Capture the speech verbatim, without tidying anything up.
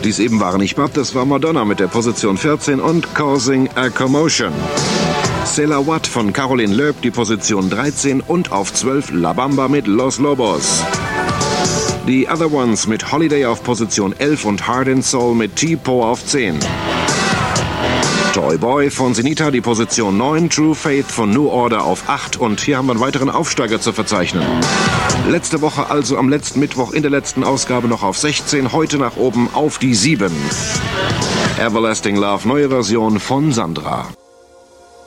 die es eben waren. Ich bat, das war Madonna mit der Position vierzehn und Causing a Commotion. Sailor Watt von Caroline Loeb, die Position dreizehn und auf zwölf La Bamba mit Los Lobos. The Other Ones mit Holiday auf Position elf und Heart and Soul mit T-Po auf zehn. Toy Boy von Sinita, die Position neun, True Faith von New Order auf acht und hier haben wir einen weiteren Aufsteiger zu verzeichnen. Letzte Woche, also am letzten Mittwoch in der letzten Ausgabe noch auf sechzehn, heute nach oben auf die sieben. Everlasting Love, neue Version von Sandra.